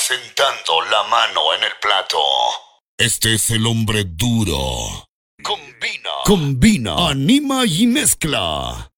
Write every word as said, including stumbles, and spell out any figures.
asentando la mano en el plato. Este es el hombre duro. Combina. Combina. Anima y mezcla.